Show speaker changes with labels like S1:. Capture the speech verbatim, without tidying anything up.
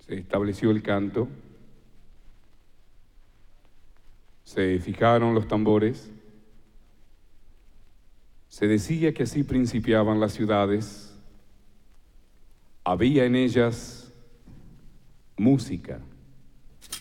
S1: Se estableció el canto, se fijaron los tambores, se decía que así principiaban las ciudades, había en ellas música,